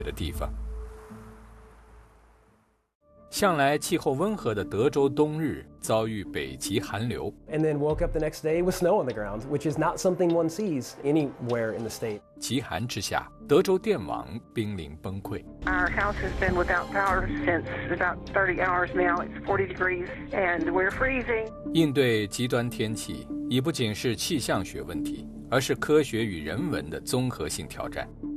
的地方。向来气候温和的德州冬日遭遇北极寒流 And then woke up the next day with snow on the ground, which is not something one sees anywhere in the state. 极寒之下，德州电网濒临崩溃。 Our house has been without power since about 30 hours now. It's 40 degrees and we're freezing. 应对极端天气已不仅是气象学问题，而是科学与人文的综合性挑战。